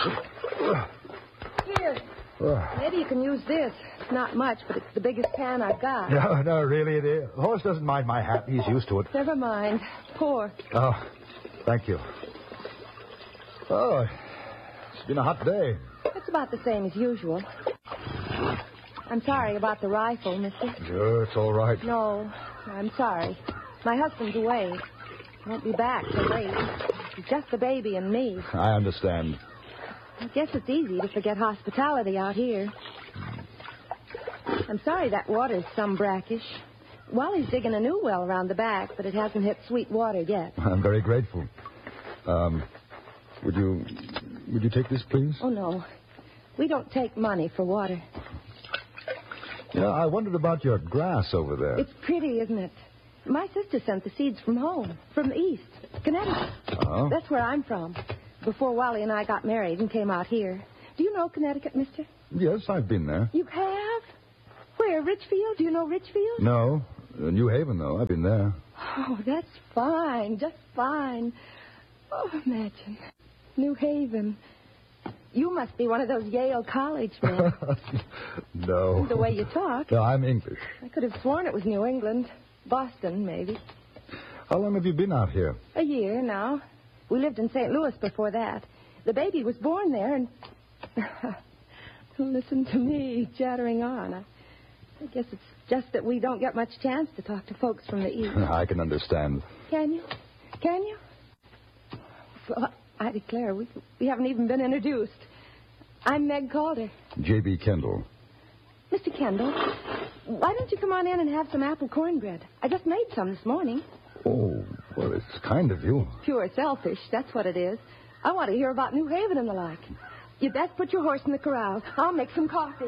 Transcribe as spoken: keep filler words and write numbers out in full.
Here. Maybe you can use this. It's not much, but it's the biggest pan I've got. No, no, really it is. The horse doesn't mind my hat. He's used to it. Never mind. Pour. Oh, thank you. Oh, it's been a hot day. It's about the same as usual. I'm sorry about the rifle, mister. Sure, it's all right. No, I'm sorry. My husband's away. He won't be back till late. It's just the baby and me. I understand. I guess it's easy to forget hospitality out here. I'm sorry that water's some brackish. Wally's digging a new well around the back, but it hasn't hit sweet water yet. I'm very grateful. Um, would you, would you take this, please? Oh, no. We don't take money for water. Yeah, I wondered about your grass over there. It's pretty, isn't it? My sister sent the seeds from home, from the east, Connecticut. Oh? That's where I'm from. Before Wally and I got married and came out here. Do you know Connecticut, mister? Yes, I've been there. You have? Where, Richfield? Do you know Richfield? No. Uh, New Haven, though. I've been there. Oh, that's fine. Just fine. Oh, imagine. New Haven. You must be one of those Yale College men. No. The way you talk. No, I'm English. I could have sworn it was New England. Boston, maybe. How long have you been out here? A year now. We lived in Saint Louis before that. The baby was born there, and... Listen to me, chattering on. I, I guess it's just that we don't get much chance to talk to folks from the east. I can understand. Can you? Can you? Well, I declare, we, we haven't even been introduced. I'm Meg Calder. J B Kendall. Mister Kendall, why don't you come on in and have some apple cornbread? I just made some this morning. Oh, well, it's kind of you. Pure selfish, that's what it is. I want to hear about New Haven and the like. You'd best put your horse in the corral. I'll make some coffee.